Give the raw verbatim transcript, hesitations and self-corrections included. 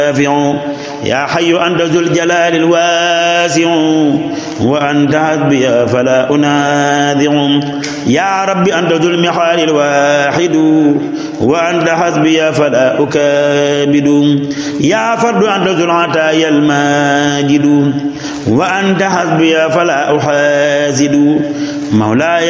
يا حي أنت ذو الجلال الواسع وأنت حسبي فلا أنازع يا رب أنت ذو المحال الواحد وأنت حسبي فلا أكابد يا فرد أنت ذو العطايا الماجد وأنت حسبي فلا أحاسد مولاي